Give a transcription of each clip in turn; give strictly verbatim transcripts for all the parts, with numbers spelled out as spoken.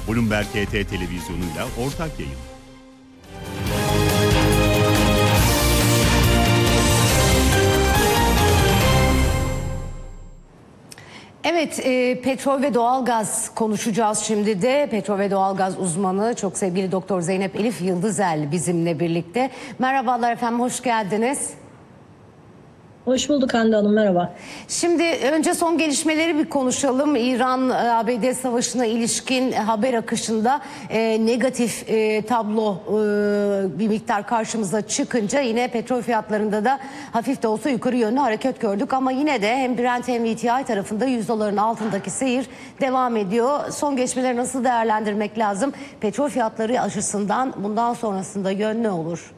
Bloomberg H T televizyonuyla ortak yayın. Evet, e, petrol ve doğalgaz konuşacağız şimdi de. Petrol ve doğalgaz uzmanı çok sevgili Doktor Zeynep Elif Yıldızel bizimle birlikte. Merhabalar efendim, hoş geldiniz. Hoş bulduk Hande Hanım, merhaba. Şimdi önce son gelişmeleri bir konuşalım. İran-A B D savaşına ilişkin haber akışında e, negatif e, tablo e, bir miktar karşımıza çıkınca yine petrol fiyatlarında da hafif de olsa yukarı yönlü hareket gördük. Ama yine de hem Brent hem W T I tarafında yüz doların altındaki seyir devam ediyor. Son gelişmeleri nasıl değerlendirmek lazım? Petrol fiyatları açısından bundan sonrasında yön ne olur?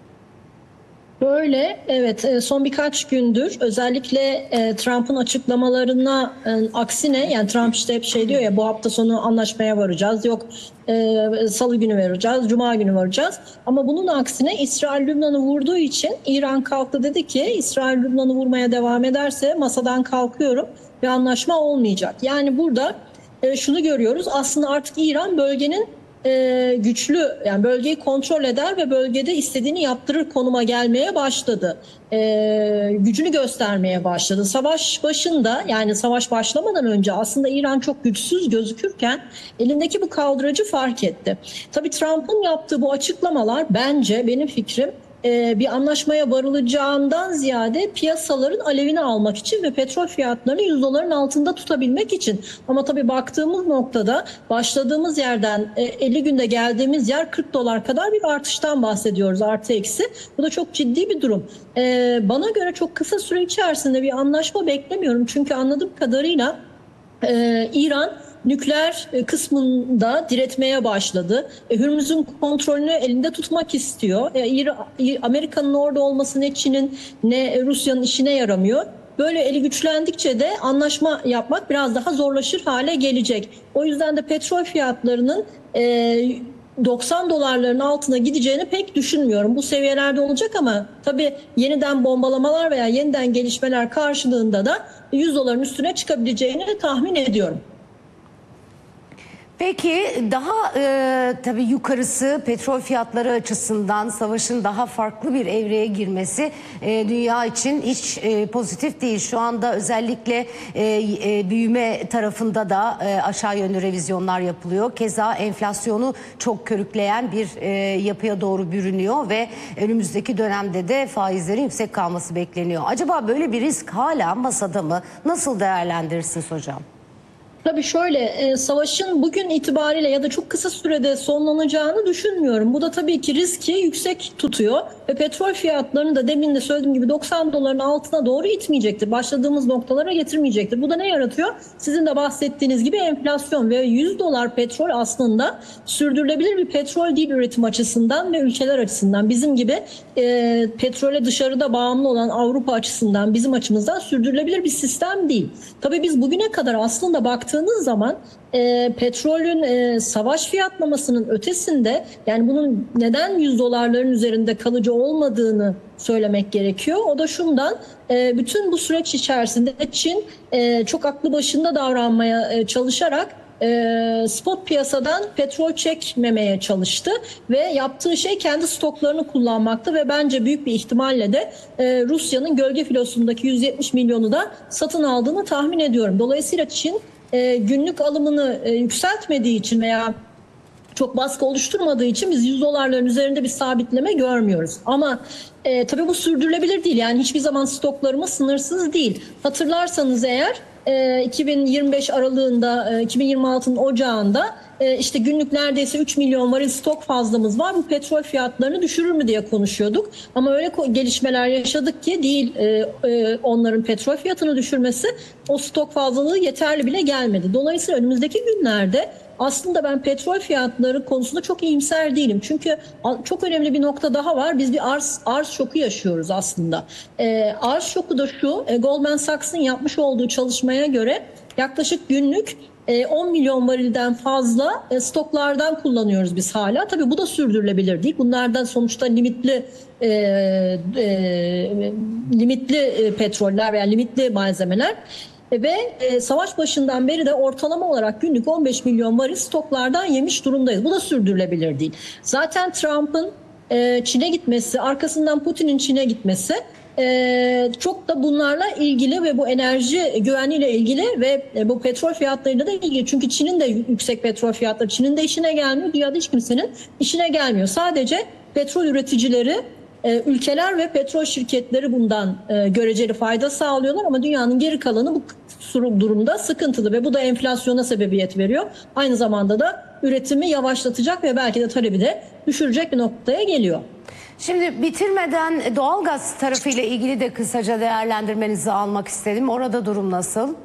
Böyle, evet, son birkaç gündür özellikle Trump'ın açıklamalarına aksine, yani Trump işte hep şey diyor ya, bu hafta sonu anlaşmaya varacağız, yok salı günü varacağız, cuma günü varacağız, ama bunun aksine İsrail Lübnan'ı vurduğu için İran kalktı, dedi ki İsrail Lübnan'ı vurmaya devam ederse masadan kalkıyorum ve anlaşma olmayacak. Yani burada şunu görüyoruz, aslında artık İran bölgenin Ee, güçlü, yani bölgeyi kontrol eder ve bölgede istediğini yaptırır konuma gelmeye başladı. Ee, gücünü göstermeye başladı. Savaş başında, yani savaş başlamadan önce aslında İran çok güçsüz gözükürken elindeki bu kaldıracı fark etti. Tabii Trump'ın yaptığı bu açıklamalar, bence, benim fikrim, bir anlaşmaya varılacağından ziyade piyasaların alevini almak için ve petrol fiyatlarını yüz doların altında tutabilmek için. Ama tabii baktığımız noktada başladığımız yerden elli günde geldiğimiz yer kırk dolar kadar bir artıştan bahsediyoruz, artı eksi. Bu da çok ciddi bir durum. Bana göre çok kısa süre içerisinde bir anlaşma beklemiyorum. Çünkü anladığım kadarıyla İran nükleer kısmında diretmeye başladı. Hürmüz'ün kontrolünü elinde tutmak istiyor. Amerika'nın orada olması ne Çin'in ne Rusya'nın işine yaramıyor. Böyle eli güçlendikçe de anlaşma yapmak biraz daha zorlaşır hale gelecek. O yüzden de petrol fiyatlarının doksan dolarların altına gideceğini pek düşünmüyorum. Bu seviyelerde olacak ama tabii yeniden bombalamalar veya yeniden gelişmeler karşılığında da yüz doların üstüne çıkabileceğini tahmin ediyorum. Peki daha e, tabii yukarısı petrol fiyatları açısından savaşın daha farklı bir evreye girmesi e, dünya için hiç e, pozitif değil. Şu anda özellikle e, e, büyüme tarafında da e, aşağı yönlü revizyonlar yapılıyor. Keza enflasyonu çok körükleyen bir e, yapıya doğru bürünüyor ve önümüzdeki dönemde de faizlerin yüksek kalması bekleniyor. Acaba böyle bir risk hala masada mı? Nasıl değerlendirirsiniz hocam? Tabii şöyle, savaşın bugün itibariyle ya da çok kısa sürede sonlanacağını düşünmüyorum. Bu da tabii ki riski yüksek tutuyor ve petrol fiyatlarını da demin de söylediğim gibi doksan doların altına doğru itmeyecektir. Başladığımız noktalara getirmeyecektir. Bu da ne yaratıyor? Sizin de bahsettiğiniz gibi enflasyon ve yüz dolar petrol aslında sürdürülebilir bir petrol değil üretim açısından ve ülkeler açısından. Bizim gibi e, petrole dışarıda bağımlı olan Avrupa açısından, bizim açımızdan sürdürülebilir bir sistem değil. Tabii biz bugüne kadar aslında baktık baktığınız zaman e, petrolün e, savaş fiyatlamasının ötesinde, yani bunun neden yüz dolarların üzerinde kalıcı olmadığını söylemek gerekiyor. O da şundan, e, bütün bu süreç içerisinde Çin e, çok aklı başında davranmaya e, çalışarak e, spot piyasadan petrol çekmemeye çalıştı ve yaptığı şey kendi stoklarını kullanmaktı ve bence büyük bir ihtimalle de e, Rusya'nın gölge filosundaki yüz yetmiş milyonu da satın aldığını tahmin ediyorum. Dolayısıyla Çin E, günlük alımını e, yükseltmediği için veya çok baskı oluşturmadığı için biz yüz dolarların üzerinde bir sabitleme görmüyoruz. Ama e, tabii bu sürdürülebilir değil. Yani hiçbir zaman stoklarımız sınırsız değil. Hatırlarsanız eğer e, iki bin yirmi beş aralığında, e, iki bin yirmi altının ocağında e, işte günlük neredeyse üç milyon varil stok fazlamız var. Bu petrol fiyatlarını düşürür mü diye konuşuyorduk. Ama öyle gelişmeler yaşadık ki değil e, e, onların petrol fiyatını düşürmesi, o stok fazlalığı yeterli bile gelmedi. Dolayısıyla önümüzdeki günlerde aslında ben petrol fiyatları konusunda çok iyimser değilim. Çünkü çok önemli bir nokta daha var. Biz bir arz, arz şoku yaşıyoruz aslında. E, arz şoku da şu, e, Goldman Sachs'ın yapmış olduğu çalışmaya göre yaklaşık günlük on milyon varilden fazla stoklardan kullanıyoruz biz hala. Tabii bu da sürdürülebilir değil. Bunlardan sonuçta limitli e, e, limitli petroller veya limitli malzemeler. ve e, savaş başından beri de ortalama olarak günlük on beş milyon varil stoklardan yemiş durumdayız. Bu da sürdürülebilir değil. Zaten Trump'ın e, Çin'e gitmesi, arkasından Putin'in Çin'e gitmesi Ee, çok da bunlarla ilgili ve bu enerji güvenliğiyle ilgili ve bu petrol fiyatlarıyla da ilgili. Çünkü Çin'in de yüksek petrol fiyatları Çin'in de işine gelmiyor. Dünyada hiç kimsenin işine gelmiyor. Sadece petrol üreticileri, e, ülkeler ve petrol şirketleri bundan e, göreceli fayda sağlıyorlar ama dünyanın geri kalanı bu durumda sıkıntılı ve bu da enflasyona sebebiyet veriyor. Aynı zamanda da üretimi yavaşlatacak ve belki de talebi de düşürecek bir noktaya geliyor. Şimdi bitirmeden doğalgaz tarafıyla ilgili de kısaca değerlendirmenizi almak istedim. Orada durum nasıl?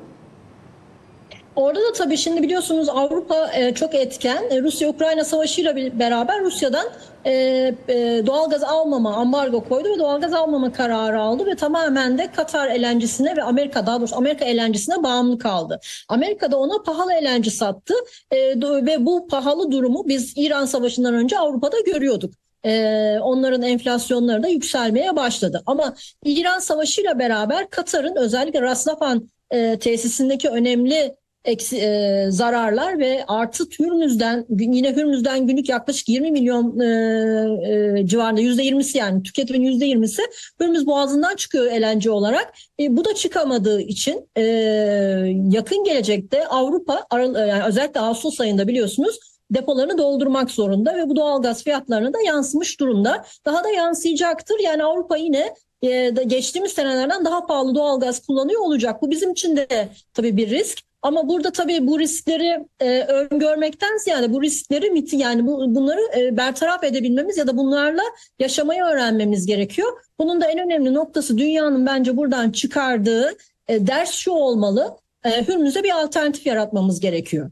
Orada da tabii şimdi biliyorsunuz Avrupa e, çok etken. E, Rusya-Ukrayna savaşıyla beraber Rusya'dan e, e, doğalgaz almama, ambargo koydu ve doğalgaz almama kararı aldı ve tamamen de Katar L N G'sine ve Amerika daha doğrusu Amerika L N G'sine bağımlı kaldı. Amerika da ona pahalı L N G sattı e, ve bu pahalı durumu biz İran Savaşı'ndan önce Avrupa'da görüyorduk. Ee, onların enflasyonları da yükselmeye başladı. Ama İran Savaşı'yla beraber Katar'ın özellikle Ras Laffan e, tesisindeki önemli eksi, e, zararlar ve artı Hürmüz'den yine Hürmüz'den günlük yaklaşık yirmi milyon e, e, civarında yüzde yirmisi yani tüketimin yüzde yirmisi Hürmüz Boğazı'ndan çıkıyor L N G olarak. E, bu da çıkamadığı için e, yakın gelecekte Avrupa yani özellikle Ağustos ayında biliyorsunuz depolarını doldurmak zorunda ve bu doğalgaz fiyatlarına da yansımış durumda. Daha da yansıyacaktır. Yani Avrupa yine e, geçtiğimiz senelerden daha pahalı doğalgaz kullanıyor olacak. Bu bizim için de tabii bir risk. Ama burada tabii bu riskleri e, öngörmekten ziyade bu riskleri miti yani bu, bunları e, bertaraf edebilmemiz ya da bunlarla yaşamayı öğrenmemiz gerekiyor. Bunun da en önemli noktası dünyanın bence buradan çıkardığı e, ders şu olmalı. E, Hürmüz'e bir alternatif yaratmamız gerekiyor.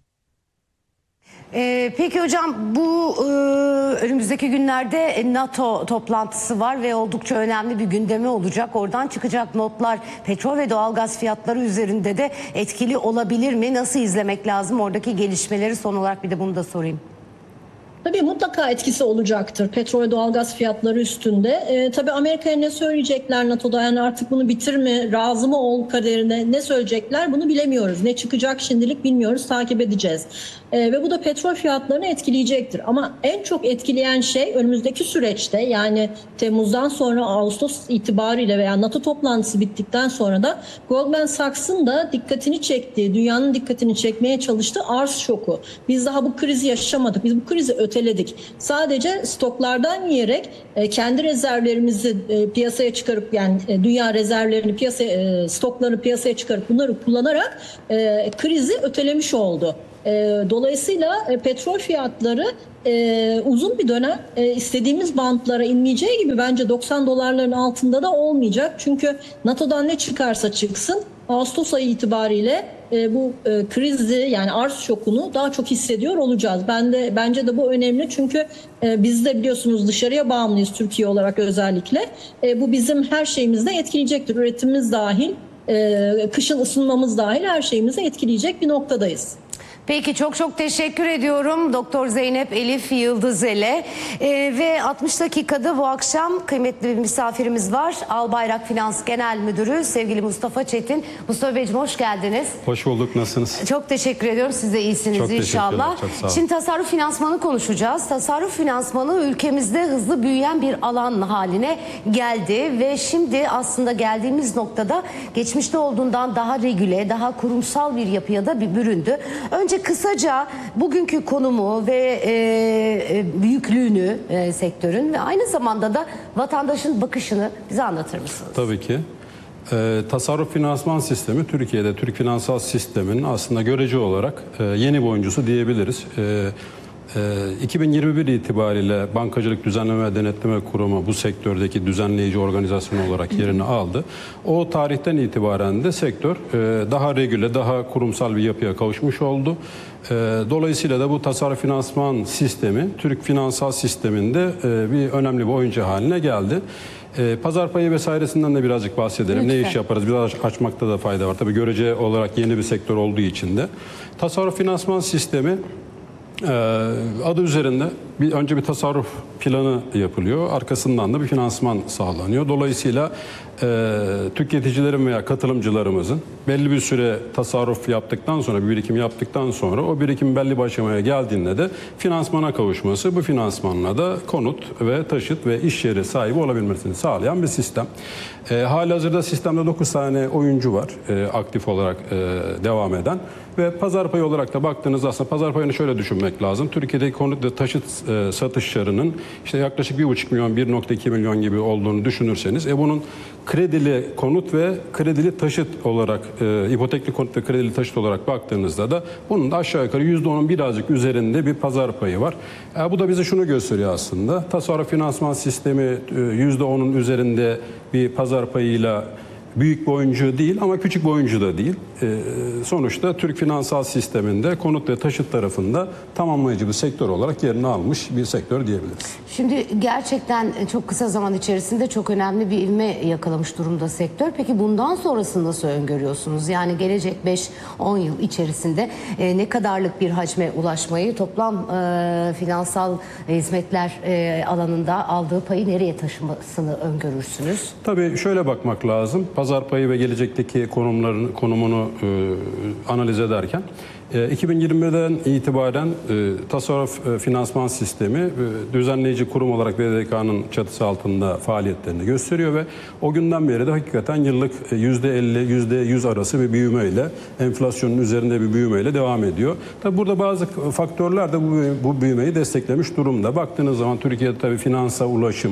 Ee, peki hocam bu e, önümüzdeki günlerde NATO toplantısı var ve oldukça önemli bir gündemi olacak. Oradan çıkacak notlar petrol ve doğalgaz fiyatları üzerinde de etkili olabilir mi? Nasıl izlemek lazım oradaki gelişmeleri? Son olarak bir de bunu da sorayım. Tabii mutlaka etkisi olacaktır petrol ve doğalgaz fiyatları üstünde. Ee, tabii Amerika'ya ne söyleyecekler NATO'da yani artık bunu bitir mi, razı mı ol kaderine ne söyleyecekler bunu bilemiyoruz. Ne çıkacak şimdilik bilmiyoruz, takip edeceğiz. Ee, ve bu da petrol fiyatlarını etkileyecektir. Ama en çok etkileyen şey önümüzdeki süreçte yani Temmuz'dan sonra Ağustos itibariyle veya NATO toplantısı bittikten sonra da Goldman Sachs'ın da dikkatini çektiği, dünyanın dikkatini çekmeye çalıştığı arz şoku. Biz daha bu krizi yaşamadık. Biz bu krizi öteledik. Sadece stoklardan yiyerek e, kendi rezervlerimizi e, piyasaya çıkarıp yani e, dünya rezervlerini piyasaya e, stoklarını piyasaya çıkarıp bunları kullanarak e, krizi ötelemiş oldu. E, dolayısıyla e, petrol fiyatları e, uzun bir dönem e, istediğimiz bantlara inmeyeceği gibi bence doksan dolarların altında da olmayacak. Çünkü NATO'dan ne çıkarsa çıksın Ağustos ayı itibariyle e, bu e, krizi yani arz şokunu daha çok hissediyor olacağız. Ben de bence de bu önemli çünkü e, biz de biliyorsunuz dışarıya bağımlıyız Türkiye olarak özellikle. E, bu bizim her şeyimizde etkileyecektir. Üretimimiz dahil, e, kışın ısınmamız dahil her şeyimizi etkileyecek bir noktadayız. Peki çok çok teşekkür ediyorum Doktor Zeynep Elif Yıldızeli ee, ve altmış dakikada bu akşam kıymetli bir misafirimiz var. Albayrak Finans Genel Müdürü sevgili Mustafa Çetin. Mustafa Beyciğim hoş geldiniz. Hoş bulduk, nasılsınız? Çok teşekkür ediyorum, siz de iyisiniz çok inşallah. Çok sağ olun. Şimdi tasarruf finansmanı konuşacağız. Tasarruf finansmanı ülkemizde hızlı büyüyen bir alan haline geldi ve şimdi aslında geldiğimiz noktada geçmişte olduğundan daha regüle, daha kurumsal bir yapıya da bir büründü. Önce kısaca bugünkü konumu ve e, büyüklüğünü e, sektörün ve aynı zamanda da vatandaşın bakışını bize anlatır mısınız? Tabii ki. E, tasarruf finansman sistemi Türkiye'de Türk finansal sistemin aslında görece olarak e, yeni bir oyuncusu diyebiliriz. E, iki bin yirmi bir itibariyle Bankacılık Düzenleme ve Denetleme Kurumu bu sektördeki düzenleyici organizasyon olarak yerini aldı. O tarihten itibaren de sektör daha regüle, daha kurumsal bir yapıya kavuşmuş oldu. Dolayısıyla da bu tasarruf finansman sistemi Türk finansal sisteminde bir önemli bir oyuncu haline geldi. Pazar payı vesairesinden de birazcık bahsedelim. Lütfen. Ne iş yaparız? Biraz açmakta da fayda var. Tabii görece olarak yeni bir sektör olduğu için de. Tasarruf finansman sistemi adı üzerinde bir önce bir tasarruf planı yapılıyor. Arkasından da bir finansman sağlanıyor. Dolayısıyla e, tüketicilerin veya katılımcılarımızın belli bir süre tasarruf yaptıktan sonra, bir birikim yaptıktan sonra o birikim belli bir aşamaya geldiğinde de finansmana kavuşması, bu finansmanla da konut ve taşıt ve iş yeri sahibi olabilmesini sağlayan bir sistem. E, halihazırda sistemde dokuz tane oyuncu var e, aktif olarak e, devam eden ve pazar payı olarak da baktığınızda aslında pazar payını şöyle düşünmek lazım. Türkiye'deki konut ve taşıt e, satışlarının işte yaklaşık bir buçuk milyon, bir nokta iki milyon gibi olduğunu düşünürseniz e, bunun kredili konut ve kredili taşıt olarak, e, ipotekli konut ve kredili taşıt olarak baktığınızda da bunun da aşağı yukarı yüzde onun birazcık üzerinde bir pazar payı var. E, bu da bize şunu gösteriyor aslında. Tasarruf finansman sistemi e, yüzde onun üzerinde bir pazar payıyla büyük bir oyuncu değil ama küçük bir oyuncu da değil. Ee, sonuçta Türk finansal sisteminde konut ve taşıt tarafında tamamlayıcı bir sektör olarak yerini almış bir sektör diyebiliriz. Şimdi gerçekten çok kısa zaman içerisinde çok önemli bir ivme yakalamış durumda sektör. Peki bundan sonrasını nasıl öngörüyorsunuz? Yani gelecek beş on yıl içerisinde e, ne kadarlık bir hacme ulaşmayı, toplam e, finansal hizmetler e, alanında aldığı payı nereye taşımasını öngörürsünüz? Tabii şöyle bakmak lazım. Pazar payı ve gelecekteki konumların konumunu e, analiz ederken e, iki bin yirmiden itibaren e, tasarruf e, finansman sistemi e, düzenleyici kurum olarak B D K'nın çatısı altında faaliyetlerini gösteriyor ve o günden beri de hakikaten yıllık yüzde elli yüzde yüz arası bir büyümeyle, enflasyonun üzerinde bir büyümeyle devam ediyor. Tabii burada bazı faktörler de bu, bu büyümeyi desteklemiş durumda. Baktığınız zaman Türkiye'de tabii finansa ulaşım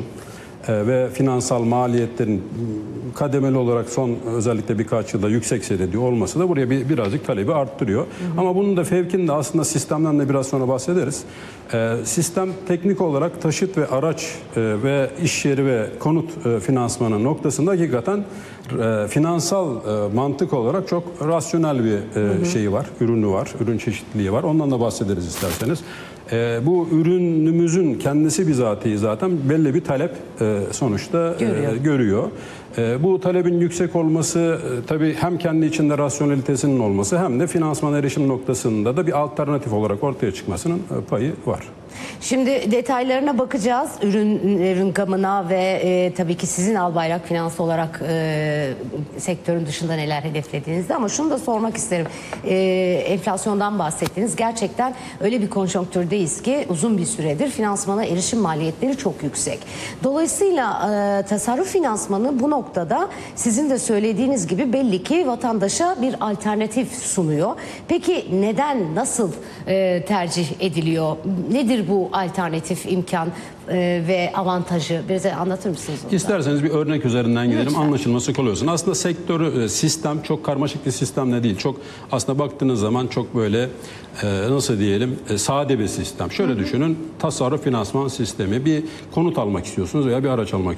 ve finansal maliyetlerin kademeli olarak son özellikle birkaç yılda yüksek seyrediyor olması da buraya bir, birazcık talebi arttırıyor. Hı hı. Ama bunun da fevkinde aslında sistemden de biraz sonra bahsederiz. Ee, sistem teknik olarak taşıt ve araç e, ve iş yeri ve konut e, finansmanı noktasında hakikaten e, finansal e, mantık olarak çok rasyonel bir e, hı hı. şeyi var, ürünü var, ürün çeşitliliği var. Ondan da bahsederiz isterseniz. E, bu ürünümüzün kendisi bizatihi zaten belli bir talep e, sonuçta görüyor. E, görüyor. E, bu talebin yüksek olması e, tabii hem kendi içinde rasyonelitesinin olması hem de finansman erişim noktasında da bir alternatif olarak ortaya çıkmasının e, payı var. Şimdi detaylarına bakacağız. Ürün, ürün gamına ve e, tabii ki sizin Albayrak Finans olarak e, sektörün dışında neler hedeflediğinizde, ama şunu da sormak isterim. E, enflasyondan bahsettiniz. Gerçekten öyle bir konjonktürdeyiz ki uzun bir süredir finansmana erişim maliyetleri çok yüksek. Dolayısıyla e, tasarruf finansmanı bu noktada sizin de söylediğiniz gibi belli ki vatandaşa bir alternatif sunuyor. Peki neden, nasıl e, tercih ediliyor? Nedir bu alternatif imkan e, ve avantajı? Biraz anlatır mısınız onu? İsterseniz bir örnek üzerinden gidelim. Lütfen. Anlaşılması kolay olsun. Aslında sektörü, sistem çok karmaşık bir sistem de değil. Çok aslında baktığınız zaman çok böyle e, nasıl diyelim e, sade bir sistem. Şöyle Hı-hı. düşünün. Tasarruf finansman sistemi. Bir konut almak istiyorsunuz veya bir araç almak